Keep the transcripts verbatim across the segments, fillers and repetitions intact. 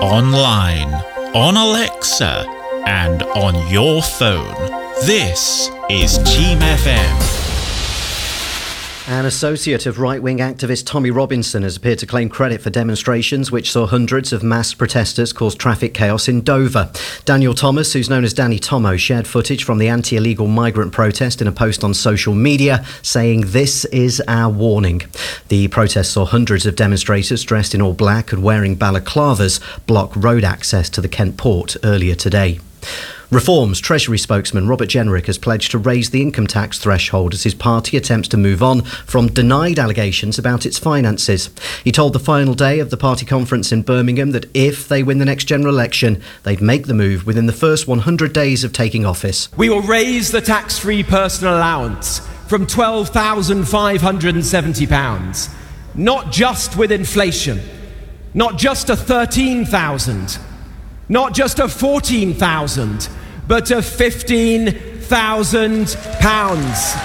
online, on Alexa, and on your phone. This is Team F M. An associate of right-wing activist Tommy Robinson has appeared to claim credit for demonstrations which saw hundreds of masked protesters cause traffic chaos in Dover. Daniel Thomas, who's known as Danny Tomo, shared footage from the anti-illegal migrant protest in a post on social media, saying, "This is our warning." The protest saw hundreds of demonstrators dressed in all black and wearing balaclavas block road access to the Kent port earlier today. Reform's Treasury spokesman Robert Jenrick has pledged to raise the income tax threshold as his party attempts to move on from denied allegations about its finances. He told the final day of the party conference in Birmingham that if they win the next general election, they'd make the move within the first one hundred days of taking office. We will raise the tax-free personal allowance from twelve thousand five hundred seventy pounds, not just with inflation, not just to thirteen thousand, not just to fourteen thousand, but to fifteen thousand pounds.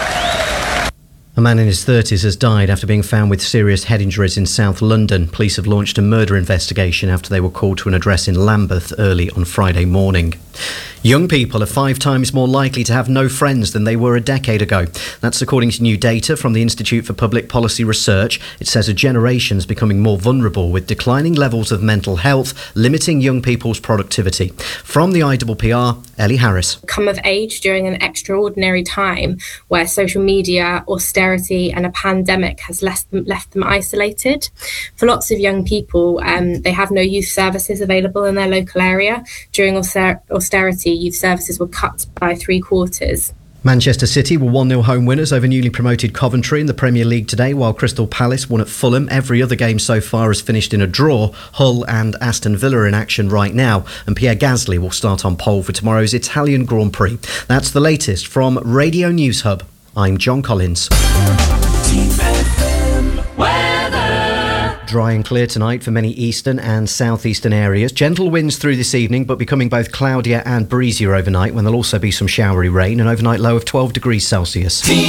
A man in his thirties has died after being found with serious head injuries in South London. Police have launched a murder investigation after they were called to an address in Lambeth early on Friday morning. Young people are five times more likely to have no friends than they were a decade ago. That's according to new data from the Institute for Public Policy Research. It says a generation's becoming more vulnerable with declining levels of mental health, limiting young people's productivity. From the I W P R, Ellie Harris. Come of age during an extraordinary time where social media, austerity and a pandemic has left them, left them isolated. For lots of young people, um, they have no youth services available in their local area. During auster- austerity, youth services were cut by three quarters. Manchester City were one nil home winners over newly promoted Coventry in the Premier League today, while Crystal Palace won at Fulham. Every other game so far has finished in a draw. Hull and Aston Villa are in action right now, and Pierre Gasly will start on pole for tomorrow's Italian Grand Prix. That's the latest from Radio News Hub. I'm John Collins. Dry and clear tonight for many eastern and southeastern areas. Gentle winds through this evening, but becoming both cloudier and breezier overnight, when there'll also be some showery rain. An overnight low of twelve degrees Celsius.